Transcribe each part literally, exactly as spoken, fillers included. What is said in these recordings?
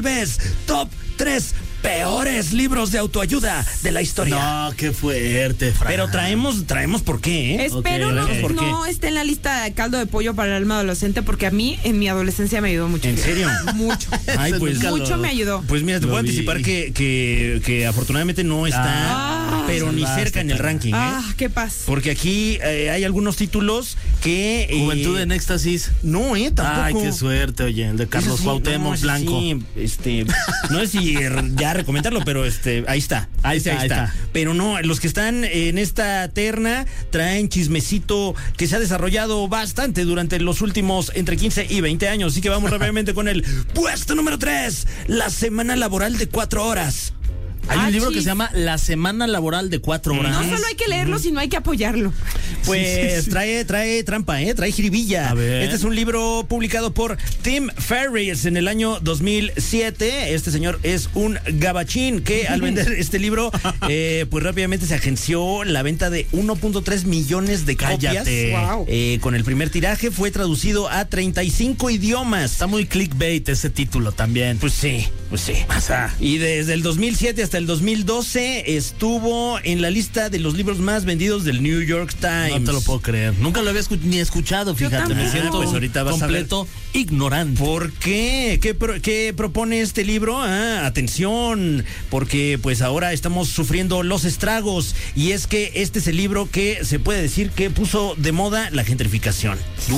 vez top tres peores libros de autoayuda de la historia. No, qué fuerte, Fran. Pero traemos, traemos por qué, ¿eh? Espero Okay, no, okay. ¿Por no qué? esté en la lista de caldo de pollo para el alma adolescente, porque a mí en mi adolescencia me ayudó mucho. ¿En serio? Mucho. Ay, pues mucho me ayudó. Pues mira, te Lo puedo vi. anticipar que, que, que afortunadamente no está, Ah, pero ni salvaste, cerca en el ranking, ¿eh? Ah, qué paz. Porque aquí eh, hay algunos títulos que... eh, Juventud en éxtasis. No, eh, tampoco. Ay, qué suerte, oye, el de Carlos Ese sí, Cuauhtémoc no, ese Blanco. sí, este, no sé si ya recomendarlo, pero este, ahí está. Ahí Ese está, ahí está. Pero no, los que están en esta terna traen chismecito que se ha desarrollado bastante durante los últimos entre quince y veinte años. Así que vamos rápidamente con el puesto número tres, la semana laboral de cuatro horas. Hay Ah, un libro chis. que se llama La Semana Laboral de Cuatro Horas. No solo hay que leerlo, sino hay que apoyarlo. Pues Sí, sí, sí. trae trae trampa, ¿eh? Trae jiribilla. A ver. Este es un libro publicado por Tim Ferriss en el año dos mil siete. Este señor es un gabachín que al vender este libro, eh, pues rápidamente se agenció la venta de uno punto tres millones de copias. Cállate. Wow. Eh, con el primer tiraje fue traducido a treinta y cinco idiomas. Está muy clickbait ese título también. Pues sí, pues sí. Pasa. Y desde el dos mil siete hasta el dos mil doce estuvo en la lista de los libros más vendidos del New York Times. No te lo puedo creer. Nunca lo había escu- ni escuchado, fíjate. Me tampoco. siento Pues ahorita vas a completo ignorante. ¿Por qué? ¿Qué, pro- qué propone este libro? Ah, atención, porque pues ahora estamos sufriendo los estragos y es que este es el libro que se puede decir que puso de moda la gentrificación.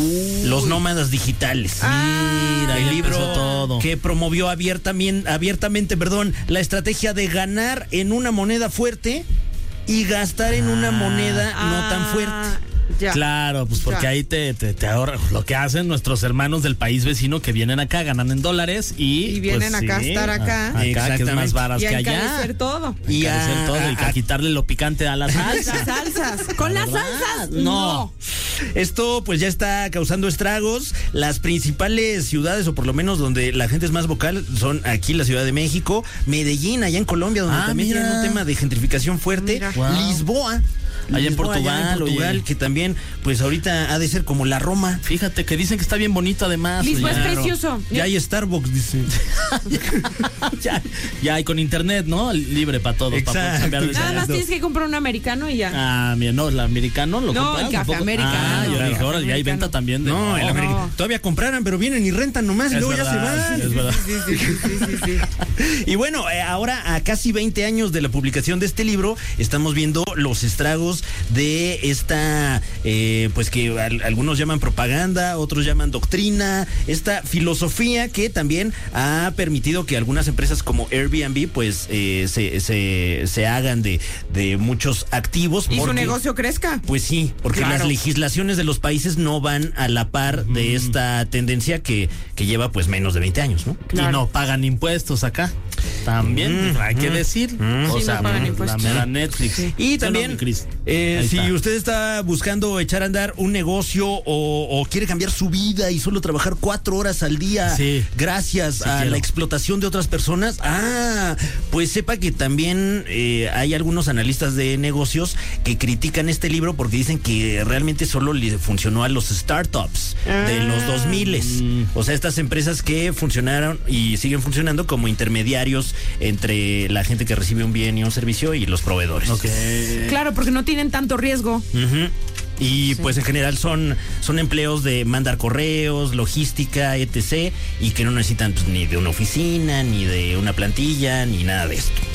Los nómadas digitales. Mira, el ya libro empezó todo. que promovió abiertamente, abiertamente, perdón, la estrategia de ganar en una moneda fuerte y gastar en una Ah. moneda no tan Ah, fuerte. Ya. Claro, pues porque Ya. ahí te, te, te ahorra lo que hacen nuestros hermanos del país vecino que vienen acá, ganan en dólares y, Y vienen pues, acá a sí, estar acá. a- acá que es Exactamente. más varas Y que a allá. encarecer todo. Y Y a- todo y a- a quitarle lo picante a las Las salsas. salsas. Con las ¿Verdad? salsas. No. No. Esto pues ya está causando estragos. Las principales ciudades, o por lo menos donde la gente es más vocal, son aquí la Ciudad de México, Medellín, allá en Colombia, donde Ah, también mira. tienen un tema de gentrificación fuerte. Mira. Wow. Lisboa. Allá en Lisboa, Portugal, allá en Portugal, oye. que también, pues ahorita ha de ser como la Roma. Fíjate que dicen que está bien bonito además. Lisboa oye. es precioso. Ya hay Starbucks, dice. ya, ya, y con internet, ¿no? Libre para todos. Para poder Exacto. cambiar de Nada más saldo. tienes que comprar un americano y ya. Ah, mira, no, el americano lo No, compras, el café ¿a poco? americano. Ah, yo Claro. dije, ahora ya hay Americano. venta también de. No, el No. americano. Todavía compraran, pero vienen y rentan nomás y Es luego ya se verdad, van. sí, es verdad. Sí, sí, sí, sí, sí, sí. Y bueno, eh, ahora a casi veinte años de la publicación de este libro, estamos viendo los estragos de esta, eh, pues que al- algunos llaman propaganda, otros llaman doctrina, esta filosofía que también ha permitido que algunas empresas como Airbnb, pues eh, se, se, se hagan de, de muchos activos. Y su porque- negocio crezca. Pues sí, porque Claro. las legislaciones de los países no van a la par de esta tendencia que, que lleva pues menos de veinte años, ¿no? Claro. Y no pagan impuestos acá. También, Mm, hay que mm, decir. mm. O Sí, sea, no pagan la impuestos. mera Netflix. Sí. Y ¿Sí o no, también, mi Cris? eh, Ahí si está. usted está buscando echar a andar un negocio o, o quiere cambiar su vida y solo trabajar cuatro horas al día Sí. gracias Sí a quiero. la explotación de otras personas, ah, pues sepa que también eh, hay algunos analistas de negocios que critican este libro porque dicen que realmente solo le funcionó a los startups de los dos mil. Mm. O sea, estas empresas que funcionaron y siguen funcionando como intermediarios entre la gente que recibe un bien y un servicio y los proveedores. Ok. Claro, porque no tienen tanto riesgo. Ujú. Y pues en general son, son empleos de mandar correos, logística, etcétera. Y que no necesitan pues, ni de una oficina, ni de una plantilla, ni nada de esto.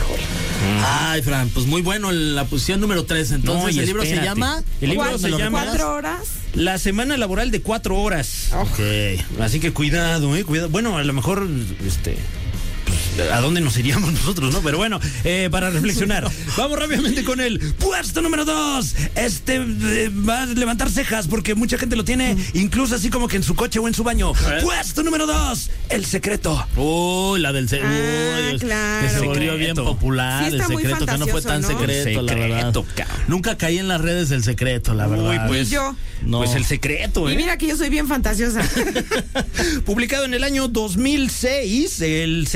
Ay, Fran, pues muy bueno la posición número tres. Entonces, No, y el libro se espérate. llama. El libro ¿Cuatro, se llama ¿Cuatro horas? La semana laboral de cuatro horas. Ok. Así que cuidado, eh, cuidado. Bueno, a lo mejor, este, pues, ¿a dónde nos iríamos nosotros, no? Pero bueno, eh, para reflexionar. Vamos rápidamente con el puesto número dos. Este eh, va a levantar cejas porque mucha gente lo tiene, incluso así como que en su coche o en su baño. ver. Puesto número dos, El Secreto. Uy, la del secreto. Ah, claro. Que se volvió bien Secreto. popular. Sí, el está muy secreto, que no fue tan fantasioso, ¿no? secreto, la Secreto, verdad. cabrón. Nunca caí en las redes del secreto, la verdad. Uy, pues, Y yo. No. pues El Secreto, Y ¿eh? mira que yo soy bien fantasiosa. Publicado en el año dos mil seis, El Secreto es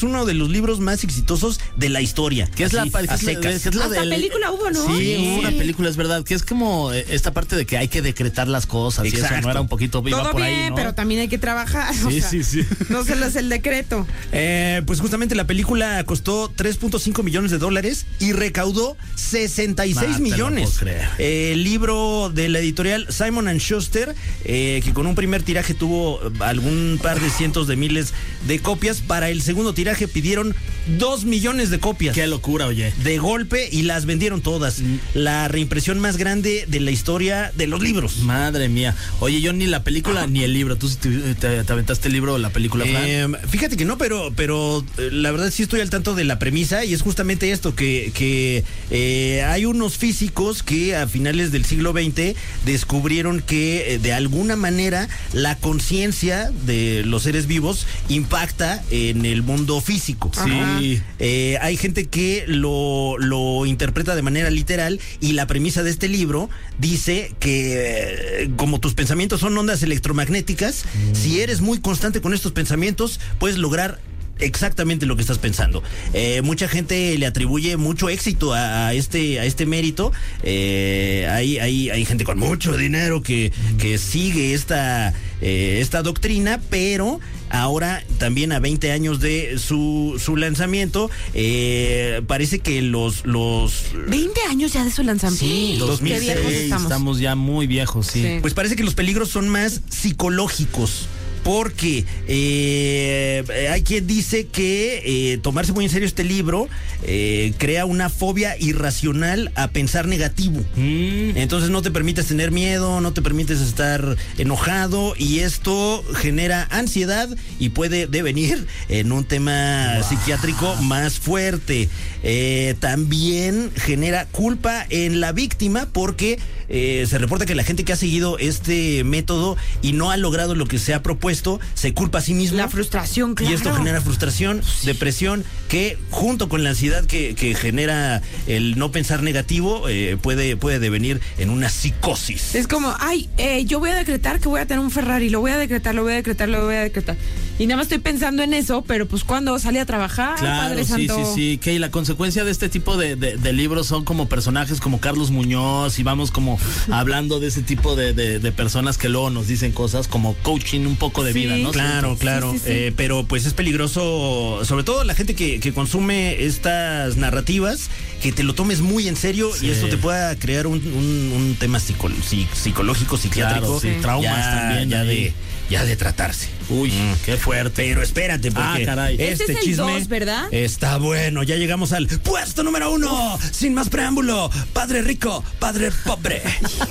es uno de los libros más exitosos de la historia. ¿Qué es la, Así, pa- a qué es la- secas. qué es la Hasta del- película hubo, ¿no? Sí, Sí. hubo una película, es verdad, que es como eh, esta parte de que hay que decretar las cosas y eso, Exacto. ¿no? Era un poquito iba Todo por bien, ahí, ¿no? pero también hay que trabajar. o Sí, sea, sí, sí. No se lo hace el decreto. Eh, pues justamente la película costó tres punto cinco millones de dólares y recaudó sesenta y seis Ah, te lo millones. puedo creer. Eh, el libro de la editorial Simon and Schuster, eh, que con un primer tiraje tuvo algún par de cientos de miles de copias, para el segundo tiraje pidieron dos millones de copias. Qué locura, oye. De golpe, y las vendieron todas. La reimpresión más grande de la historia de los libros. Madre mía. Oye, yo ni la película ni el libro. ¿Tú sí te, te- te aventaste el libro o la película, Fran? Eh, fíjate que no, pero, pero eh, la verdad sí estoy al tanto de la premisa, y es justamente esto, que, que eh, hay unos físicos que a finales del siglo veinte descubrieron que eh, de alguna manera la conciencia de los seres vivos impacta en el mundo físico. Sí. Eh, hay gente que lo, lo interpreta de manera literal, y la premisa de este libro dice que eh, como tus pensamientos son ondas electromagnéticas, Mm. si eres muy constante con estos pensamientos, puedes lograr exactamente lo que estás pensando. Eh, mucha gente le atribuye mucho éxito a, a este a este mérito. Eh, hay, hay, hay gente con mucho dinero que, que sigue esta, eh, esta doctrina, pero ahora también a veinte años de su, su lanzamiento, eh, parece que los... los veinte años ya de su lanzamiento. Sí, Qué dos mil seis, viejos estamos. Estamos ya muy viejos, sí. Sí. Pues parece que los peligros son más psicológicos. Porque eh, hay quien dice que eh, tomarse muy en serio este libro eh, crea una fobia irracional a pensar negativo. Mm. Entonces no te permites tener miedo, no te permites estar enojado, y esto genera ansiedad y puede devenir en un tema wow. psiquiátrico más fuerte. Eh, también genera culpa en la víctima, porque eh, se reporta que la gente que ha seguido este método y no ha logrado lo que se ha propuesto, se culpa a sí mismo. La frustración, claro. Y esto genera frustración, depresión, que junto con la ansiedad que, que genera el no pensar negativo, eh, puede, puede devenir en una psicosis. Es como, ay, eh, yo voy a decretar que voy a tener un Ferrari, lo voy a decretar, lo voy a decretar, lo voy a decretar. Y nada más estoy pensando en eso, pero pues cuando salí a trabajar, claro, Padre sí, Santo. sí, sí, que la consecuencia de este tipo de, de, de libros son como personajes como Carlos Muñoz, y vamos como hablando de ese tipo de, de, de personas que luego nos dicen cosas como coaching un poco de Sí, vida, ¿no? Claro, claro, Sí, sí, sí. Eh, pero pues es peligroso, sobre todo la gente que, que consume estas narrativas, que te lo tomes muy en serio, Sí. y esto te pueda crear un, un, un tema psico, psi- psicológico, psiquiátrico, Claro, sí, traumas ya, también ya ahí. de, ya de tratarse. Uy, Mm. qué fuerte. Pero espérate, porque Ah, caray. este, Este es el chisme dos, ¿verdad? está bueno. Ya llegamos al puesto número uno. Sin más preámbulo, padre rico, padre pobre.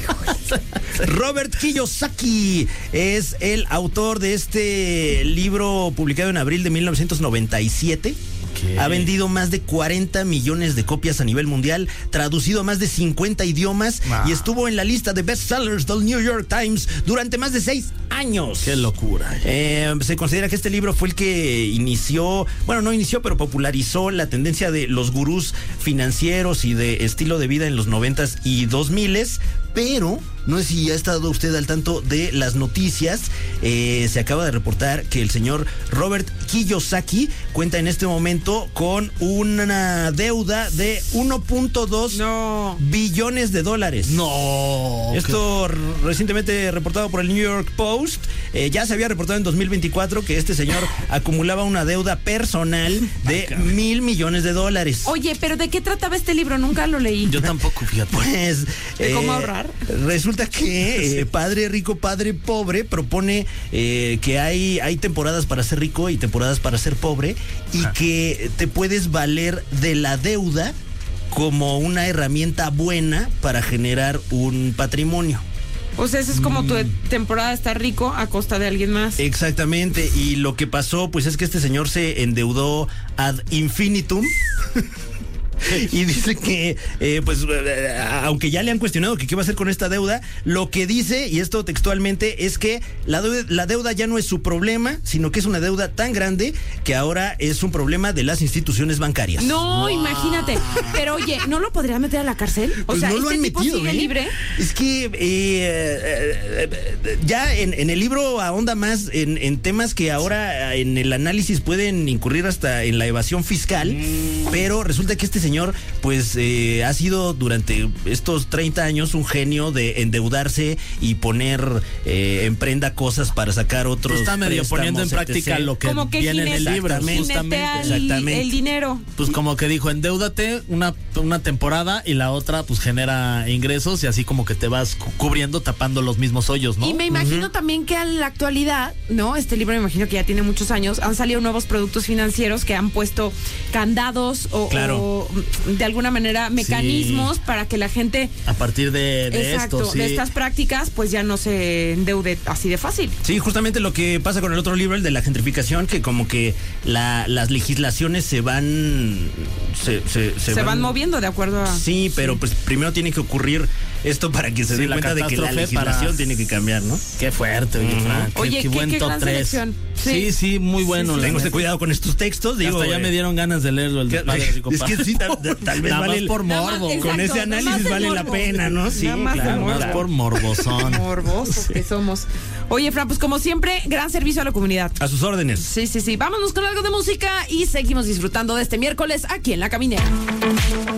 Robert Kiyosaki es el autor de este libro, publicado en abril de mil novecientos noventa y siete. ¿Qué? Ha vendido más de cuarenta millones de copias a nivel mundial, traducido a más de cincuenta idiomas, Wow. y estuvo en la lista de bestsellers del New York Times durante más de seis años. Qué locura. Eh, se considera que este libro fue el que inició, bueno, no inició, pero popularizó la tendencia de los gurús financieros y de estilo de vida en los noventas y dos miles, pero no sé si ha estado usted al tanto de las noticias. Eh, se acaba de reportar que el señor Robert Kiyosaki cuenta en este momento con una deuda de uno punto dos No. billones de dólares. No. Esto r- recientemente reportado por el New York Post. Eh, ya se había reportado en dos mil veinticuatro que este señor acumulaba una deuda personal de mil millones de dólares. Oye, pero ¿de qué trataba este libro? Nunca lo leí. Yo tampoco, fíjate. Pues, ¿De cómo ahorrar? Resulta que eh, Padre Rico, Padre Pobre propone eh, que hay, hay temporadas para ser rico y temporadas para ser pobre, y Ajá. que te puedes valer de la deuda como una herramienta buena para generar un patrimonio. O sea, eso es como tu temporada estar rico a costa de alguien más. Exactamente, y lo que pasó pues es que este señor se endeudó ad infinitum. Y dice que, eh, pues, eh, aunque ya le han cuestionado que qué va a hacer con esta deuda, lo que dice, y esto textualmente, es que la deuda, la deuda ya no es su problema, sino que es una deuda tan grande que ahora es un problema de las instituciones bancarias. No, wow. Imagínate. Pero oye, ¿no lo podrían meter a la cárcel? O pues sea, no ¿este lo han tipo metido, sigue ¿eh? libre? Es que eh, eh, eh, ya en, en el libro ahonda más en, en temas que ahora en el análisis pueden incurrir hasta en la evasión fiscal, mm. pero resulta que este señor pues eh, ha sido durante estos treinta años un genio de endeudarse y poner eh, en prenda cosas para sacar otros pues está medio poniendo en práctica etcétera lo que, como que viene jinete, en el libro, justamente. Al, exactamente. El dinero. Pues como que dijo, endeúdate una, una temporada y la otra pues genera ingresos y así como que te vas cubriendo, tapando los mismos hoyos, ¿no? Y me imagino uh-huh. también que en la actualidad, ¿no? Este libro me imagino que ya tiene muchos años, han salido nuevos productos financieros que han puesto candados o, claro. o de alguna manera mecanismos sí. para que la gente a partir de, de exacto, esto, sí. de estas prácticas pues ya no se endeude así de fácil. Sí, justamente lo que pasa con el otro libro, el de la gentrificación, que como que la, las legislaciones se van se, se, se, se van, van moviendo de acuerdo a sí, pero sí. pues primero tiene que ocurrir esto para que se sí, den cuenta de que la legislación para... tiene que cambiar, ¿no? Qué fuerte, oye, uh-huh. Frank. Oye, qué, qué buen qué top tres. Sí. sí, sí, muy bueno. Sí, sí, Tengo cuidado con estos textos, digo. Hasta ya eh, me dieron ganas de leerlo, el de Padre Rico. Es que sí, tal, tal vez nada vale más por morbo. Más, exacto, con ese análisis vale morbo. La pena, ¿no? Sí, nada más, claro, más por morbosón. Morbosos sí. que somos. Oye, Fran, pues como siempre, gran servicio a la comunidad. A sus órdenes. Sí, sí, sí. Vámonos con algo de música y seguimos disfrutando de este miércoles aquí en La Caminera.